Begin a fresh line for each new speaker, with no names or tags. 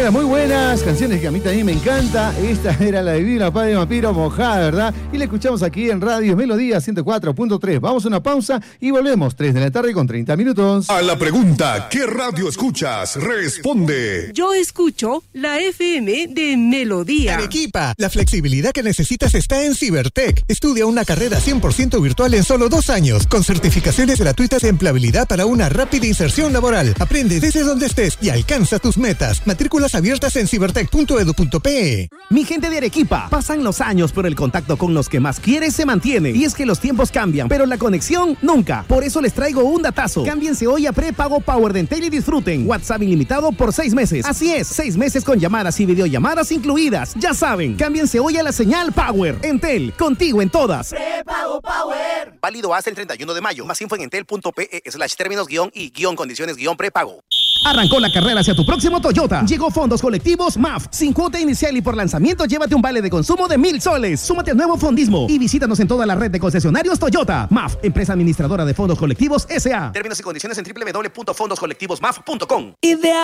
muy buenas canciones que a mí también me encanta. Esta era la de Divina Paz de Vampiro Mojada, ¿verdad? Y la escuchamos aquí en Radio Melodía 104.3. Vamos a una pausa y volvemos. 3 de la tarde con 30 minutos.
A la pregunta, ¿qué radio escuchas? Responde.
Yo escucho la FM de Melodía.
Arequipa, la flexibilidad que necesitas está en Cibertech. Estudia una carrera 100% virtual en solo 2 años, con certificaciones gratuitas de empleabilidad para una rápida inserción laboral. Aprende desde donde estés y alcanza tus metas. Matrículas abiertas en cibertech.edu.pe.
Mi gente de Arequipa, pasan los años, pero el contacto con los que más quieres se mantiene. Y es que los tiempos cambian, pero la conexión nunca. Por eso les traigo un datazo. Cámbiense hoy a prepago Power de Entel y disfruten WhatsApp ilimitado por 6 meses. Así es, 6 meses con llamadas y videollamadas incluidas. Ya saben, cámbiense hoy a la señal Power. Entel, contigo en todas.
Prepago Power.
Válido hasta el 31 de mayo. Más info en entel.pe/términos-y-condiciones-prepago.
Arrancó la carrera hacia tu próximo Toyota. Llegó Fondos Colectivos MAF. Sin cuota inicial y por lanzamiento, llévate un vale de consumo de 1,000 soles. Súmate al nuevo fondismo y visítanos en toda la red de concesionarios Toyota. MAF, empresa administradora de fondos colectivos S.A.
Términos y condiciones en www.fondoscolectivosmaf.com.